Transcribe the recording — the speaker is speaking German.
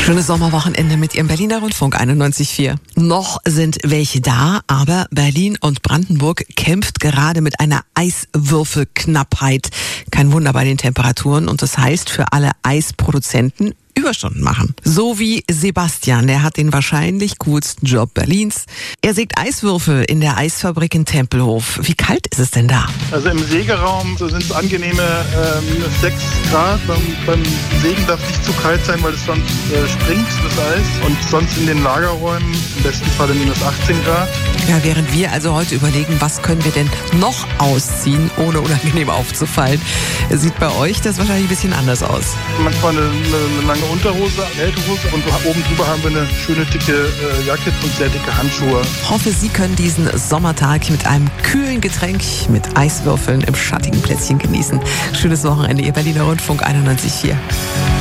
Schönes Sommerwochenende mit Ihrem Berliner Rundfunk 91.4. Noch sind welche da, aber Berlin und Brandenburg kämpft gerade mit einer Eiswürfelknappheit. Kein Wunder bei den Temperaturen, und das heißt für alle Eisproduzenten Überstunden machen. So wie Sebastian, der hat den wahrscheinlich coolsten Job Berlins. Er sägt Eiswürfel in der Eisfabrik in Tempelhof. Wie kalt ist es denn da? Also im Sägeraum sind es angenehme -6 Grad. Beim Sägen darf es nicht zu kalt sein, weil es sonst springt, das Eis. Und sonst in den Lagerräumen im besten Fall -18 Grad. Ja, während wir also heute überlegen, was können wir denn noch ausziehen, ohne unangenehm aufzufallen, sieht bei euch das wahrscheinlich ein bisschen anders aus. Manchmal eine lange Unterhose, Kältehose, und oben drüber haben wir eine schöne dicke Jacke und sehr dicke Handschuhe. Ich hoffe, Sie können diesen Sommertag mit einem kühlen Getränk mit Eiswürfeln im schattigen Plätzchen genießen. Schönes Wochenende, Ihr Berliner Rundfunk 91.4.